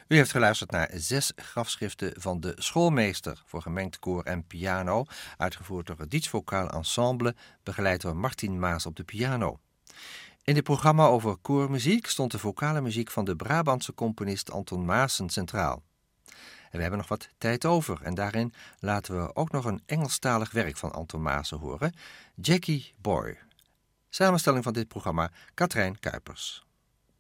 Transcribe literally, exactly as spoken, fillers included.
U heeft geluisterd naar zes grafschriften van de schoolmeester voor gemengd koor en piano, uitgevoerd door het Diets Vocaal Ensemble, begeleid door Martin Maas op de piano. In dit programma over koormuziek stond de vocale muziek van de Brabantse componist Anton Maassen centraal. En we hebben nog wat tijd over en daarin laten we ook nog een Engelstalig werk van Anton Maassen horen, Jackie Boy. Samenstelling van dit programma, Katrijn Kuipers.